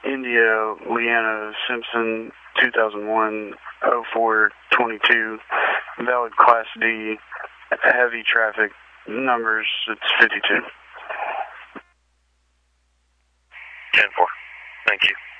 India, Leanna Simpson, 2001, 0422, valid Class D, heavy traffic, numbers, it's 52. 10-4, thank you.